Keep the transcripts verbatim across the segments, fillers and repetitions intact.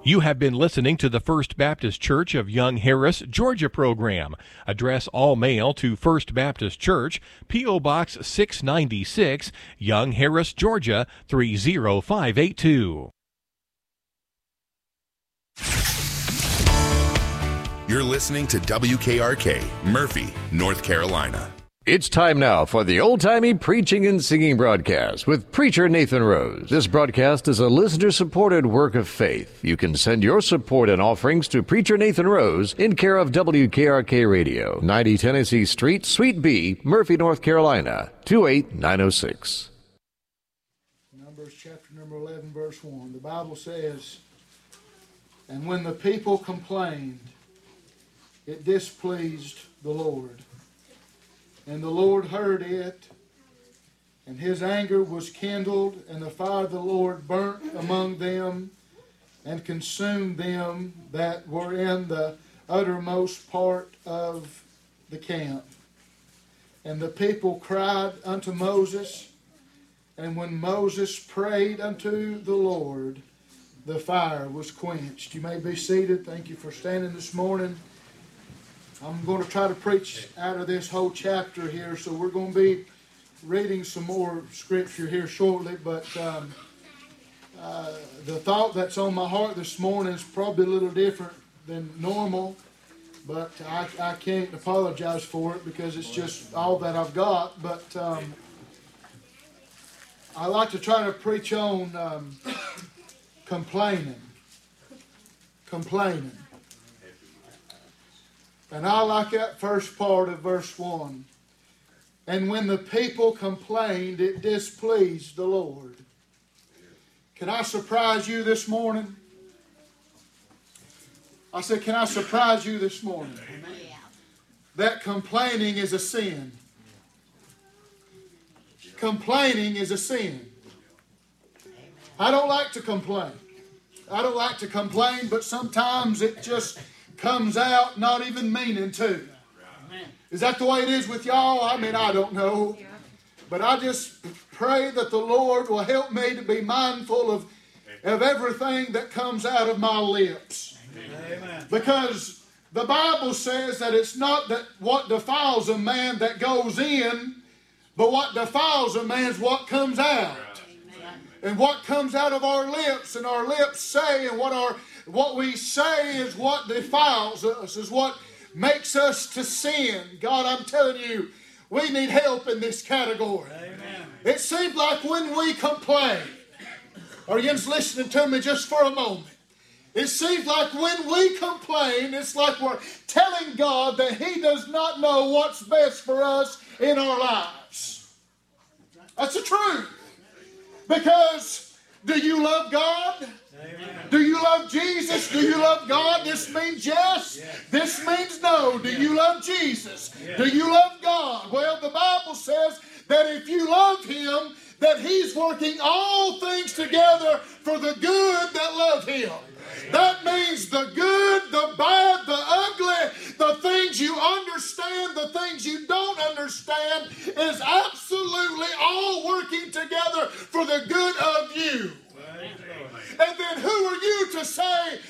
You have been listening to the First Baptist Church of Young Harris, Georgia program. Address all mail to First Baptist Church, P O. Box six ninety-six, Young Harris, Georgia three zero five eight two. You're listening to W K R K, Murphy, North Carolina. It's time now for the old-timey preaching and singing broadcast with Preacher Nathan Rose. This broadcast is a listener-supported work of faith. You can send your support and offerings to Preacher Nathan Rose in care of W K R K Radio, ninety Tennessee Street, Suite B, Murphy, North Carolina, two eight nine oh six. Numbers chapter number eleven, verse one. The Bible says, "And when the people complained, it displeased the Lord. And the Lord heard it, and his anger was kindled, and the fire of the Lord burnt among them, and consumed them that were in the uttermost part of the camp. And the people cried unto Moses, and when Moses prayed unto the Lord, the fire was quenched." You may be seated. Thank you for standing this morning. I'm going to try to preach out of this whole chapter here, so we're going to be reading some more scripture here shortly, but um, uh, the thought that's on my heart this morning is probably a little different than normal, but I, I can't apologize for it because it's just all that I've got. But um, I like to try to preach on um, complaining. Complaining. And I like that first part of verse one. "And when the people complained, it displeased the Lord." Can I surprise you this morning? I said, can I surprise you this morning? Amen. That complaining is a sin. Complaining is a sin. I don't like to complain. I don't like to complain, but sometimes it just comes out not even meaning to. Is that the way it is with y'all? I mean, I don't know. But I just pray that the Lord will help me to be mindful of, of everything that comes out of my lips. Amen. Because the Bible says that it's not that what defiles a man that goes in, but what defiles a man is what comes out. And what comes out of our lips, and our lips say, and what our what we say is what defiles us, is what makes us to sin. God, I'm telling you, we need help in this category. Amen. It seems like when we complain, are you listening to me just for a moment? It seems like when we complain, it's like we're telling God that He does not know what's best for us in our lives. That's the truth. Because do you love God? Amen. Do you love Jesus? Do you love God? This means yes. yes. This means no. Do yes. you love Jesus? Yes. Do you love God? Well, the Bible says that if you love Him, that He's working all things together for the good that love Him. That means the good, the bad, the ugly, the things you understand, the things you don't understand, is absolutely all working together for the good of you. And then who are you to say,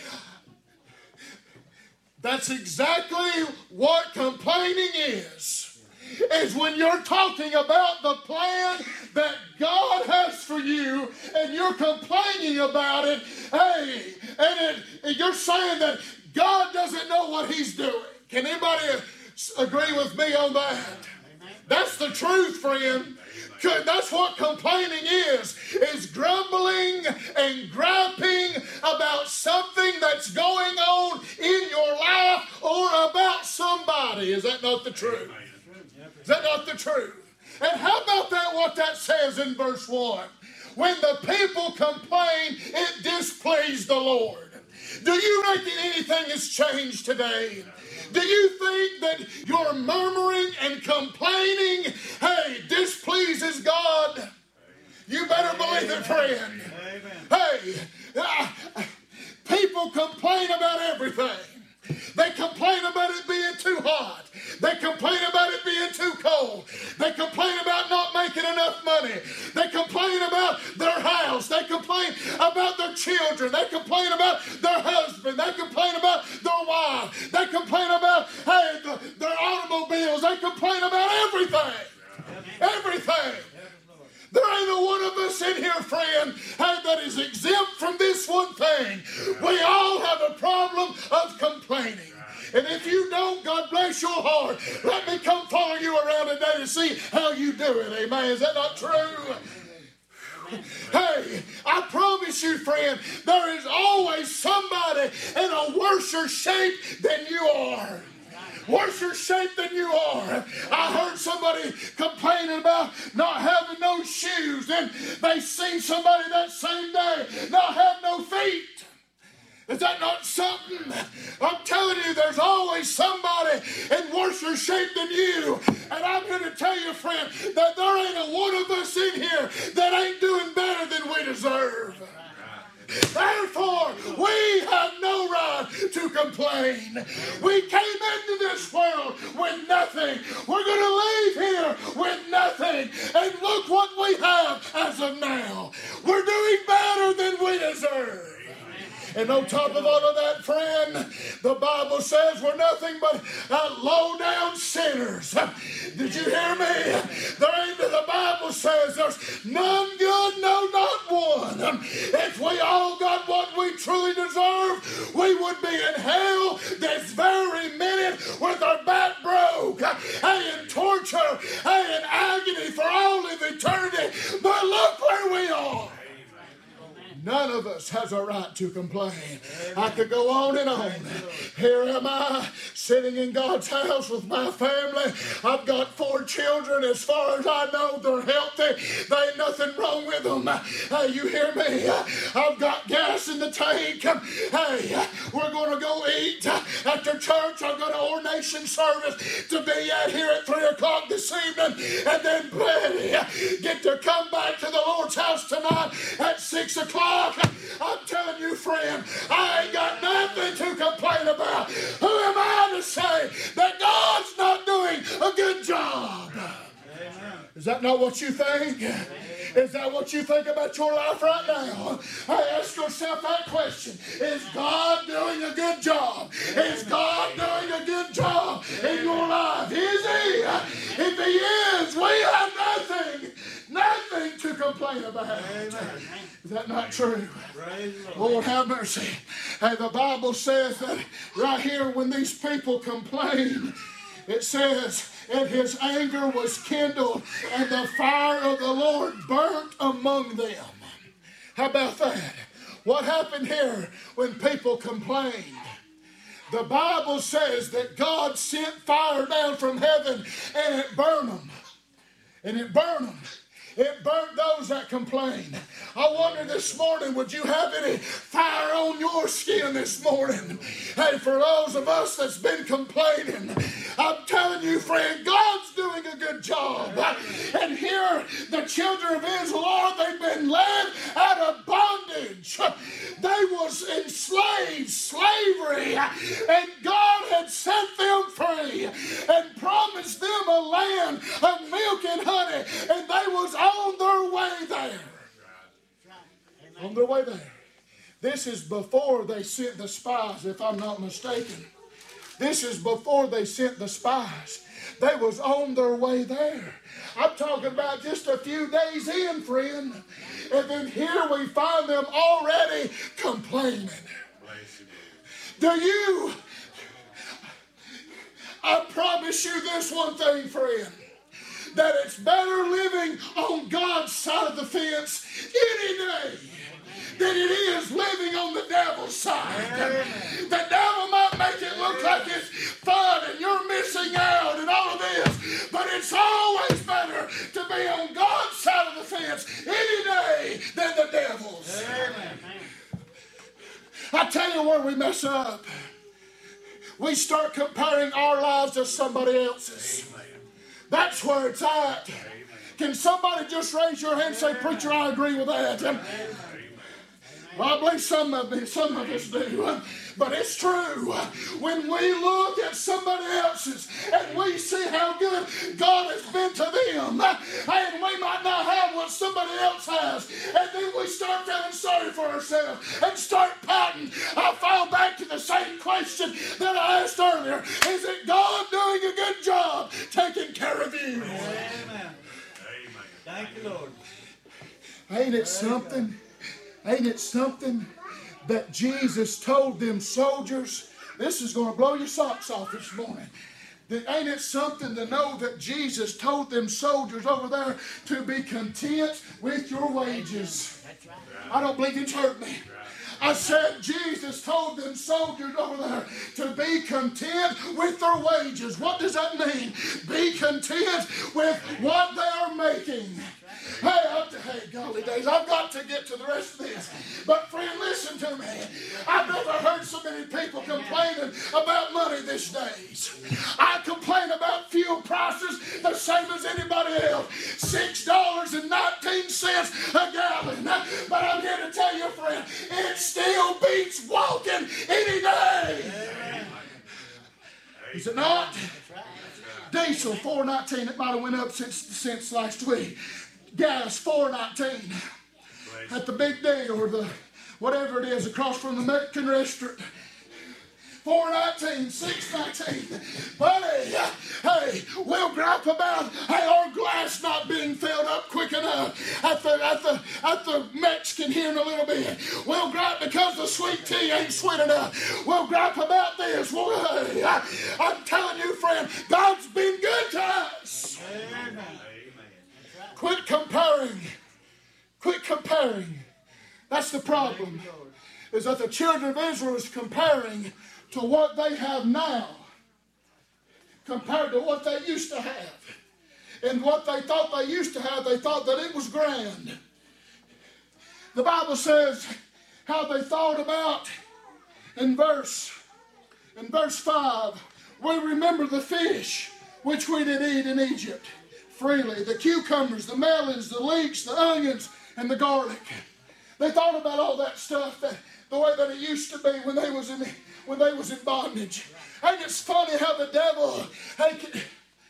that's exactly what complaining is. Is when you're talking about the plan that God has for you and you're complaining about it, hey, and it, you're saying that God doesn't know what He's doing. Can anybody agree with me on that? That's the truth, friend. That's what complaining is, is grumbling and griping about something that's going on in your life or about somebody. Is that not the truth? Is that not the truth? And how about that, what that says in verse one? When the people complain, it displeased the Lord. Do you reckon anything has changed today? Do you think that your murmuring and complaining, hey, displeases God? You better believe it, friend. Hey, uh, people complain about everything. They complain about it being too hot. They complain about it being too cold. They complain about not making enough money. They complain about their house. They complain about their children. They complain about their husband. They complain about their wife. They complain about, hey, the, their automobiles. They complain about everything. Everything. There ain't a one of us in here, friend, hey, that is exempt from this one thing. We all have a problem of complaining. And if you don't, God bless your heart. Let me come follow you around today to see how you do it. Amen. Is that not true? Hey, I promise you, friend, there is always somebody in a worse shape than you are. Worse shape than you are. I heard somebody complaining about not having no shoes. Then they seen somebody that same day not have no feet. Is that not something? I'm telling you, there's always somebody in worse shape than you. And I'm here to tell you, friend, that there ain't a one of us in here that ain't doing better than we deserve. Therefore, we have no right to complain. We came into this world with nothing. We're going to leave here with nothing. And look what we have as of now. We're doing better than we deserve. And on top of all of that, friend, the Bible says we're nothing but uh, low-down sinners. Did you hear me? There ain't, the Bible says there's none good, no, not one. If we all got what we truly deserve, we would be in hell this very minute with our back broke, hey, in torture, hey, in agony for all of eternity. But look where we are. None of us has a right to complain. I could go on and on. Here am I, sitting in God's house with my family. I've got four children. As far as I know, they're healthy. There ain't nothing wrong with them. Hey, you hear me? I've got gas in the tank. Hey, we're going to go eat. After church, I've got an ordination service to be at here at three o'clock this evening. And then plenty get to come back to the Lord's house tonight at six o'clock. I'm telling you, friend, I ain't got nothing to complain about. Who am I to say that God's not doing a good job? Amen. Is that not what you think? Is that what you think about your life right now? Hey, ask yourself that question. Is God doing a good job? Is God doing a good job in your life? Is He? If He is, we have nothing, nothing to complain about. Is that not true? Lord have mercy. Hey, the Bible says that right here when these people complain, it says, and his anger was kindled, and the fire of the Lord burnt among them. How about that? What happened here when people complained? The Bible says that God sent fire down from heaven, and it burned them. And it burned them. It burnt those that complained. I wonder this morning, would you have any fire on your skin this morning? Hey, for those of us that's been complaining, I'm telling you, friend, God's doing a good job. And here, the children of Israel, they've been led out of bondage. They was enslaved, slavery, and God had set them free and promised them a land of milk and honey, and they was on their way there. On their way there. This is before they sent the spies, if I'm not mistaken. This is before they sent the spies. They was on their way there. I'm talking about just a few days in, friend. And then here we find them already complaining. Do you? I promise you this one thing, friend. That it's better living on God's side of the fence any day than it is living on the devil's side. Amen. The devil might make it look like it's fun and you're missing out and all of this, but it's always better to be on God's side of the fence any day than the devil's. Amen. I tell you where we mess up. We start comparing our lives to somebody else's. Amen. That's where it's at. Amen. Can somebody just raise your hand and say, preacher, I agree with that? Amen. Well, I believe some of us, some of us do. But it's true. When we look at somebody else's and we see how good God has been to them, and we might not have what somebody else has, and then we start feeling sorry for ourselves and start pouting, I fall back to the same question that I asked earlier. Is it God doing a good job taking care of you? Amen. Thank you, Lord. Ain't it something? Ain't it something that Jesus told them soldiers? This is going to blow your socks off this morning. That ain't it something to know that Jesus told them soldiers over there to be content with your wages? I don't believe you've heard me. I said Jesus told them soldiers over there to be content with their wages. What does that mean? Be content with what they are making. Hey, I, hey, golly days, I've got to get to the rest of this. But friend, listen to me. I've never heard so many people complaining about money these days. I complain about fuel prices the same as anybody else. six dollars and nineteen cents a gallon. But I'm here to tell you, friend, it still beats walking any day. Is it not? Diesel four nineteen. It might have went up since, since last week. Gas four nineteen at the Big D or the whatever it is across from the Mexican restaurant. four nineteen, six nineteen. Buddy, hey, we'll gripe about hey, our glass not being filled up quick enough at the at the at the Mexican here in a little bit. We'll gripe because the sweet tea ain't sweet enough. We'll gripe about this. Well, hey, I, I'm telling you, friend, God's been good to us. Amen. Quit comparing. Quit comparing. That's the problem. Is that the children of Israel is comparing to what they have now compared to what they used to have. And what they thought they used to have, they thought that it was grand. The Bible says how they thought about in verse, in verse five, we remember the fish which we did eat in Egypt freely, the cucumbers, the melons, the leeks, the onions, and the garlic. They thought about all that stuff that, the way that it used to be when they was in when they was in bondage. Ain't it funny how the devil hey,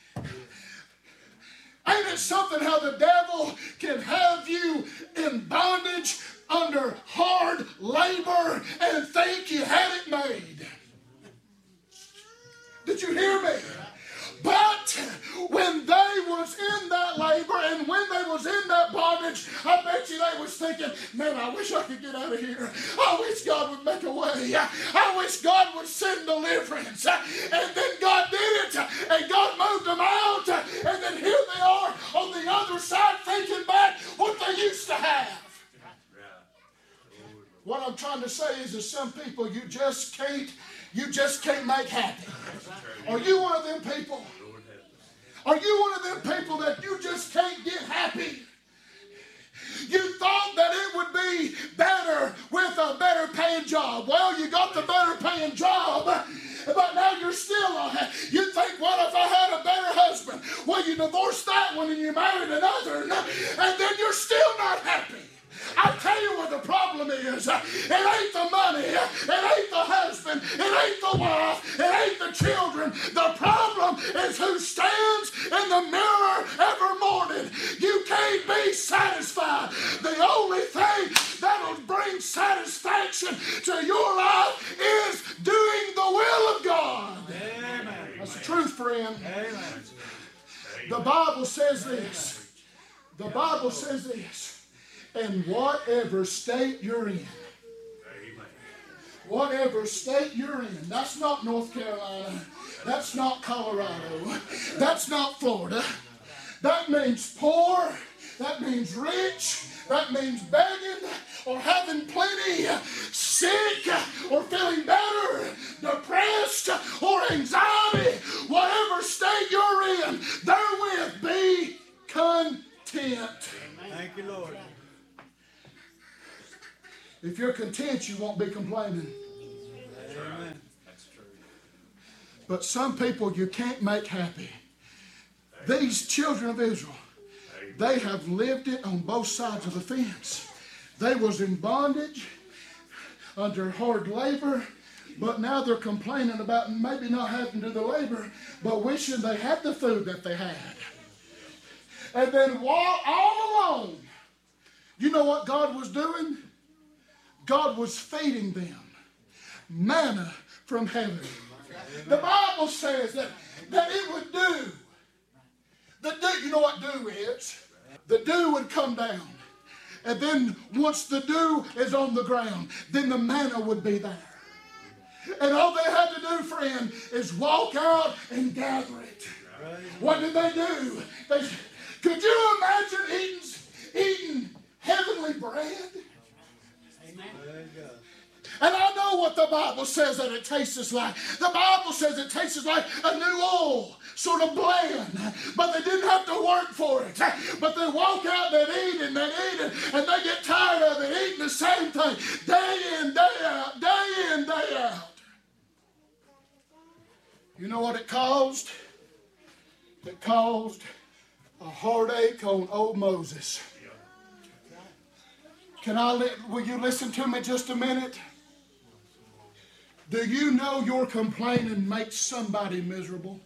ain't it something how the devil can have you in bondage under hard labor and think you had it made? Did you hear me? But when they was in that labor and when they was in that bondage, I bet you they was thinking, man, I wish I could get out of here. I wish God would make a way. I wish God would send deliverance. And then God did it. And God moved them out. And then here they are on the other side thinking back what they used to have. What I'm trying to say is that some people you just can't, you just can't make happy. Are you one of them people? Are you one of them people that you just can't get happy? You thought that it would be better with a better paying job. Well, you got the better paying job, but now you're still on it. You think, what if I had a better husband? Well, you divorced that one and you married another, and then you're still not happy. I tell you what the problem is. It ain't the money. It ain't the husband. It ain't the wife. It ain't the children. The problem is who stands in the mirror every morning. You can't be satisfied. The only thing that'll bring satisfaction to your life is doing the will of God. Amen. That's the truth, friend. Amen. The Bible says this. The Bible says this. In whatever state you're in. Amen. Whatever state you're in. That's not North Carolina. That's not Colorado. That's not Florida. That means poor. That means rich. That means begging or having plenty. Sick or feeling better. Depressed or anxiety. Whatever state you're in, therewith be content. Thank you, Lord. If you're content, you won't be complaining. Amen. But some people you can't make happy. These children of Israel, they have lived it on both sides of the fence. They was in bondage under hard labor, but now they're complaining about maybe not having to do the labor, but wishing they had the food that they had. And then while all alone, you know what God was doing? God was feeding them manna from heaven. The Bible says that, that it would do. The dew, you know what dew is? The dew would come down. And then once the dew is on the ground, then the manna would be there. And all they had to do, friend, is walk out and gather it. What did they do? They, could you imagine eating, eating heavenly bread? Amen. And I know what the Bible says that it tastes like. The Bible says it tastes like a new oil, sort of bland. But they didn't have to work for it. But they walk out and they eat and they eat it, and they get tired of it, eating the same thing day in, day out, day in, day out. You know what it caused? It caused a heartache on old Moses. Can I, li- will you listen to me just a minute? Do you know your complaining makes somebody miserable?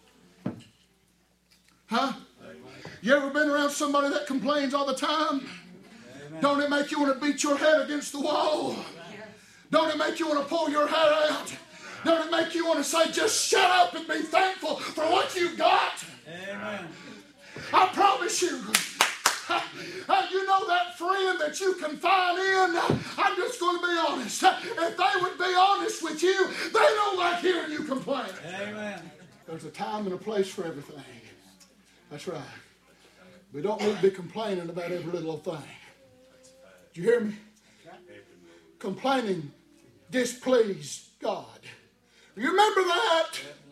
Huh? You ever been around somebody that complains all the time? Don't it make you want to beat your head against the wall? Don't it make you want to pull your hair out? Don't it make you want to say, just shut up and be thankful for what you got? Amen. I promise you. Uh, you know that friend that you confide in? I'm just going to be honest. If they would be honest with you, they don't like hearing you complain. Amen. There's a time and a place for everything. That's right. We don't need to be complaining about every little thing. Did you hear me? Complaining displeased God. You remember that?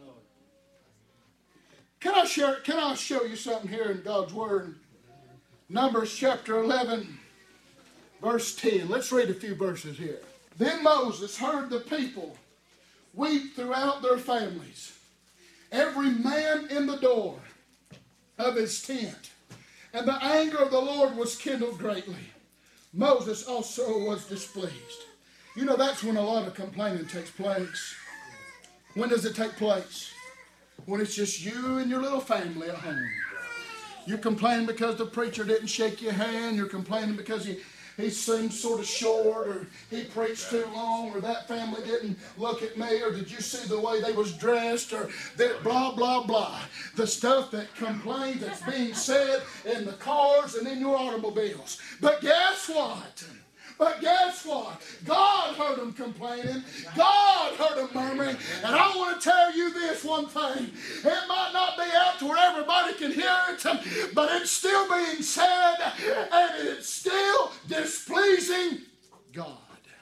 Can I share? Can I show you something here in God's Word? Numbers chapter eleven, verse ten. Let's read a few verses here. Then Moses heard the people weep throughout their families, every man in the door of his tent. And the anger of the Lord was kindled greatly. Moses also was displeased. You know, that's when a lot of complaining takes place. When does it take place? When it's just you and your little family at home. You're complaining because the preacher didn't shake your hand. You're complaining because he, he seemed sort of short, or he preached too long, or that family didn't look at me, or did you see the way they was dressed, or that blah, blah, blah. The stuff that complains that's being said in the cars and in your automobiles. But guess what? But guess what? God heard them complaining. God heard them murmuring. And I want to tell you this one thing. It might not be out to where everybody can hear it, but it's still being said, and it's still displeasing God.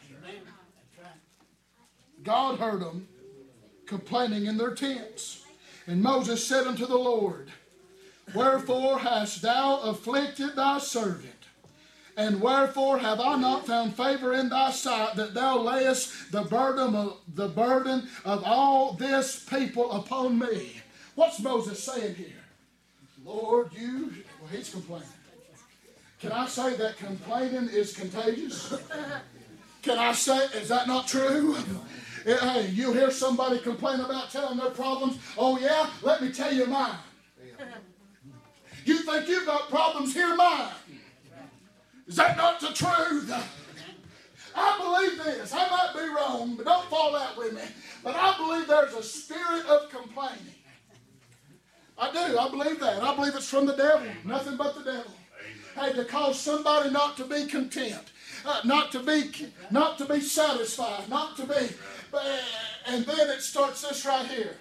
God heard them complaining in their tents. And Moses said unto the Lord, wherefore hast thou afflicted thy servant? And wherefore have I not found favor in thy sight, that thou layest the burden of, the burden of all this people upon me? What's Moses saying here? Lord, you... Well, he's complaining. Can I say that complaining is contagious? Can I say, is that not true? Hey, you hear somebody complain about telling their problems. Oh yeah? Let me tell you mine. You think you've got problems? Hear mine. Is that not the truth? I believe this. I might be wrong, but don't fall out with me. But I believe there's a spirit of complaining. I do. I believe that. I believe it's from the devil. Nothing but the devil. Hey, to cause somebody not to be content, uh, not to be, not to be satisfied, not to be. Uh, and then it starts this right here.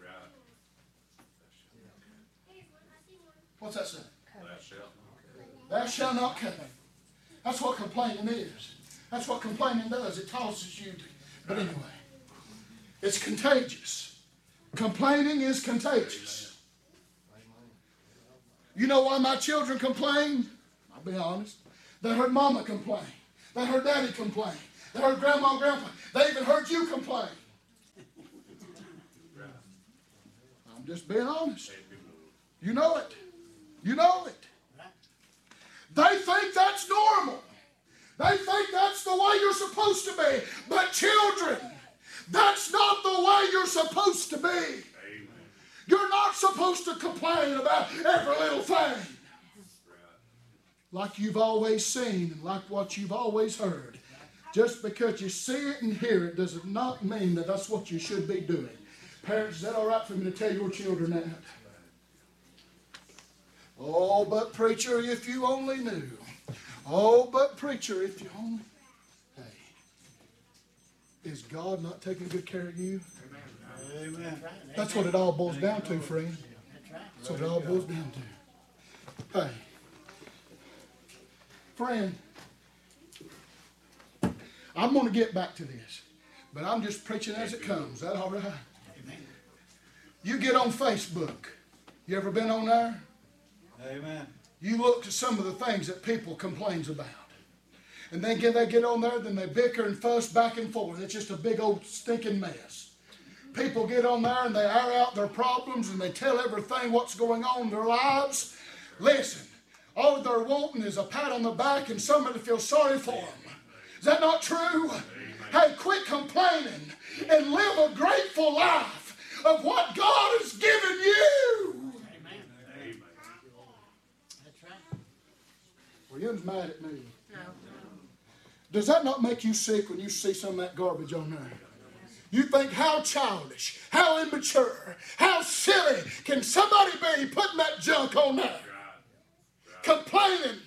What's that say? Thou shalt not covet. That's what complaining is. That's what complaining does. It causes you to. But anyway, it's contagious. Complaining is contagious. You know why my children complain? I'll be honest. They heard mama complain. They heard daddy complain. They heard grandma and grandpa. They even heard you complain. I'm just being honest. You know it. You know it. They think that's normal. They think that's the way you're supposed to be. But supposed to complain about every little thing. Like you've always seen and like what you've always heard. Just because you see it and hear it does not mean that that's what you should be doing. Parents, is that all right for me to tell your children that? Oh, but preacher, if you only knew. Oh, but preacher, if you only... Hey, is God not taking good care of you? Amen. That's what it all boils down to, friend. That's what it all boils down to. Hey, friend, I'm going to get back to this, but I'm just preaching as it comes. Is that all right? You get on Facebook. You ever been on there? Amen. You look at some of the things that people complains about. And then get, they get on there, then they bicker and fuss back and forth. It's just a big old stinking mess. People get on there and they air out their problems and they tell everything what's going on in their lives. Listen, all they're wanting is a pat on the back and somebody to feel sorry for them. Is that not true? Hey, quit complaining and live a grateful life of what God has given you. Well, you're mad at me. No. Does that not make you sick when you see some of that garbage on there? You think, how childish, how immature, how silly can somebody be putting that junk on there? Complaining.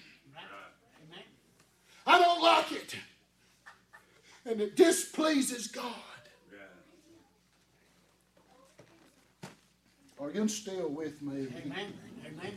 I don't like it. And it displeases God. Are you still with me? Amen. Amen.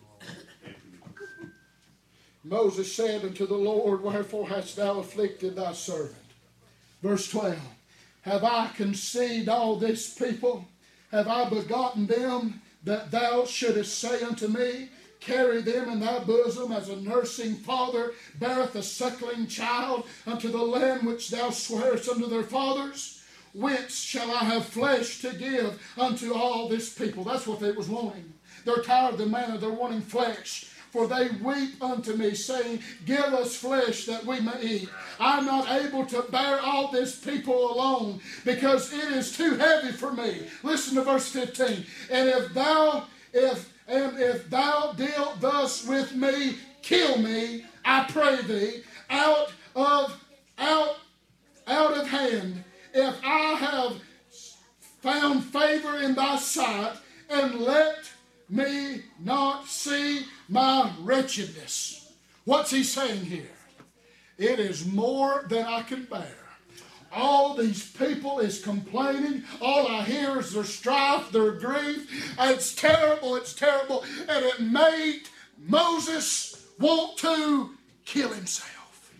Moses said unto the Lord, wherefore hast thou afflicted thy servant? Verse twelve. Have I conceived all this people? Have I begotten them that thou shouldest say unto me, carry them in thy bosom as a nursing father beareth a suckling child unto the land which thou swearest unto their fathers? Whence shall I have flesh to give unto all this people? That's what they was wanting. They're tired of the manna. They're wanting flesh. For they weep unto me, saying, give us flesh that we may eat. I'm not able to bear all this people alone, because it is too heavy for me. Listen to verse fifteen. And if thou, if and if thou deal thus with me, kill me, I pray thee, out of out out of hand. If I have found favor in thy sight, and let me not see my wretchedness. What's he saying here? It is more than I can bear. All these people is complaining. All I hear is their strife, their grief. It's terrible, it's terrible. And it made Moses want to kill himself.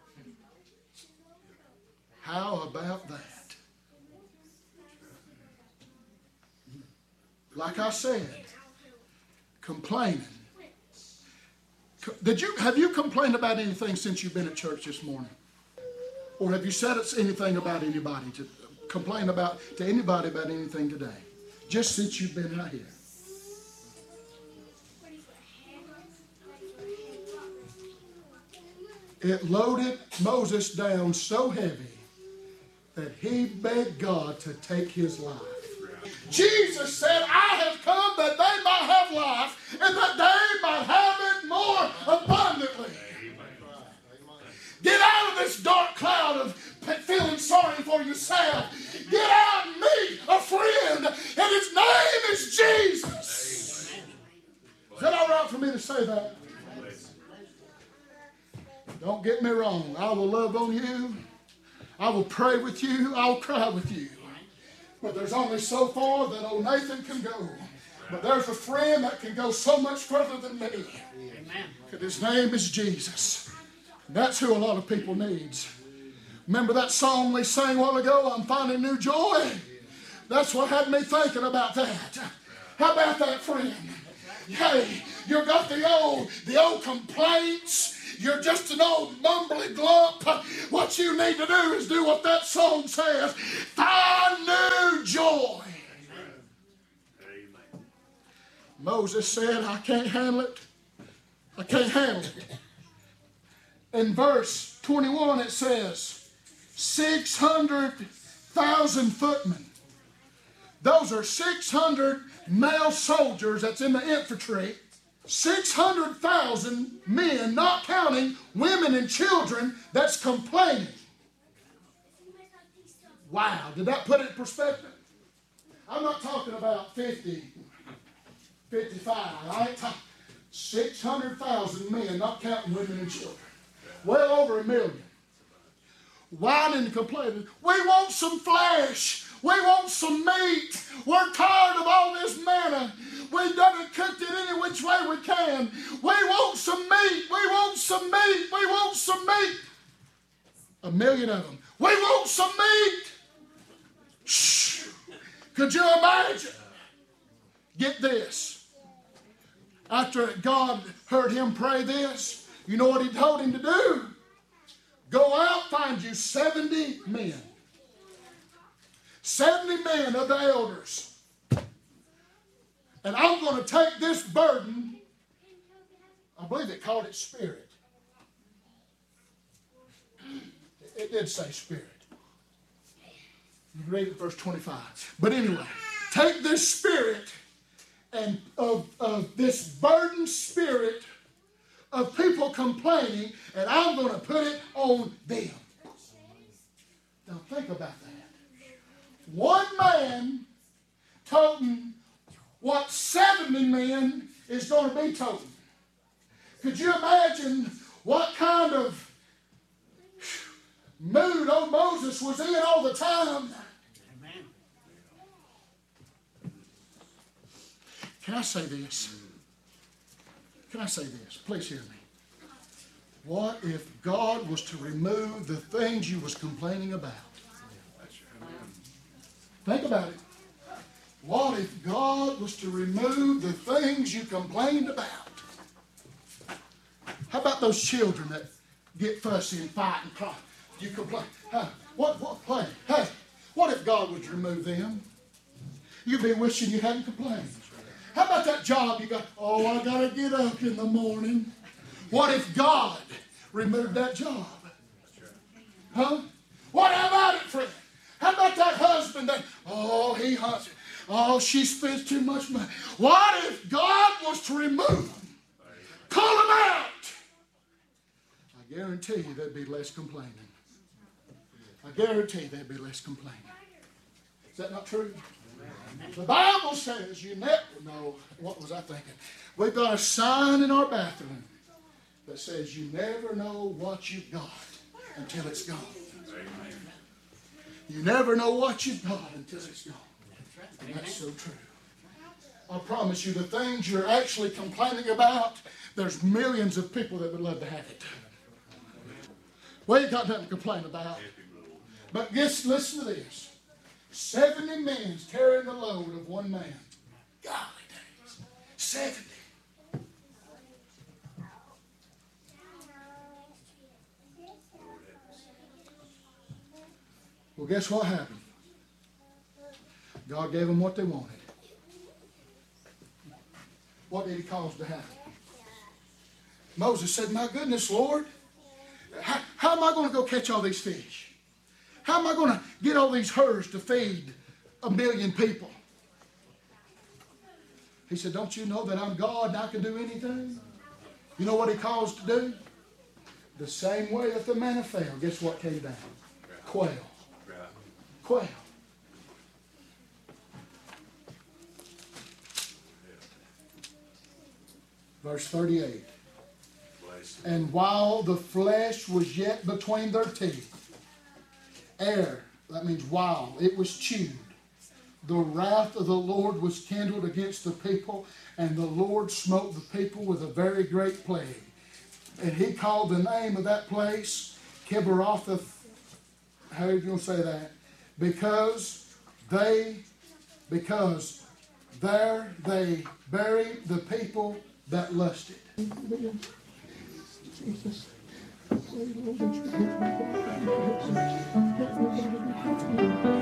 How about that? Like I said, complaining. Did you have you complained about anything since you've been at church this morning? Or have you said anything about anybody to complain about to anybody about anything today? Just since you've been out here. It loaded Moses down so heavy that he begged God to take his life. Jesus said, I have come that they might have life and that they might have it more abundantly. Get out of this dark cloud of feeling sorry for yourself. Get out and meet a friend, and his name is Jesus. Is that all right for me to say that? Don't get me wrong. I will love on you. I will pray with you. I'll cry with you. But there's only so far that old Nathan can go. But there's a friend that can go so much further than me. Amen. And his name is Jesus. That's who a lot of people needs. Remember that song we sang a while ago, I'm finding new joy? That's what had me thinking about that. How about that, friend? Hey, you've got the old, the old complaints. You're just an old mumbly glump. What you need to do is do what that song says. Find new joy. Amen. Moses said, I can't handle it. I can't handle it. In verse twenty-one it says, six hundred thousand footmen. Those are six hundred male soldiers that's in the infantry. six hundred thousand men, not counting women and children, that's complaining. Wow, did that put it in perspective? I'm not talking about fifty, fifty-five. I ain't talking six hundred thousand men, not counting women and children. Well over a million. Whining and complaining. We want some flesh. We want some meat. We're tired of all this manna. We've done it, cooked it any which way we can. We want some meat. We want some meat. We want some meat. A million of them. We want some meat. Shh. Could you imagine? Get this. After God heard him pray this, you know what he told him to do? Go out, find you seventy men. seventy men of the elders. And I'm going to take this burden. I believe it called it spirit. It did say spirit. You can read it, verse twenty-five. But anyway, take this spirit and of, of this burdened spirit of people complaining, and I'm going to put it on them. Now think about that. One man toting what seventy men is going to be toting. Could you imagine what kind of mood old Moses was in all the time? Amen. Can I say this? Can I say this? Please hear me. What if God was to remove the things you was complaining about? Think about it. What if God was to remove the things you complained about? How about those children that get fussy and fight and cry? You complain. Huh? What, what, hey, hey, what if God would remove them? You'd be wishing you hadn't complained. How about that job you got? Oh, I got to get up in the morning. What if God removed that job? Huh? What about it, friend? How about that husband that, oh, he hunts. Oh, she spends too much money. What if God was to remove them? Call them out. I guarantee you there'd be less complaining. I guarantee there'd be less complaining. Is that not true? The Bible says you never know. What was I thinking? We've got a sign in our bathroom that says you never know what you've got until it's gone. You never know what you've got until it's gone. And that's so true. I promise you, the things you're actually complaining about, there's millions of people that would love to have it. We ain't got nothing to complain about. But just listen to this. seventy men carrying the load of one man. Golly days. seventy. Well, guess what happened? God gave them what they wanted. What did he cause to happen? Moses said, my goodness, Lord, how, how am I going to go catch all these fish? How am I going to get all these herds to feed a million people? He said, don't you know that I'm God and I can do anything? You know what he caused to do? The same way that the manna fell, guess what came down? Quail. Quail. Verse thirty-eight. And while the flesh was yet between their teeth, ere, that means while, it was chewed, the wrath of the Lord was kindled against the people, and the Lord smote the people with a very great plague. And he called the name of that place Kibroth. How are you going to say that? Because they, because there they buried the people that lusted. Jesus.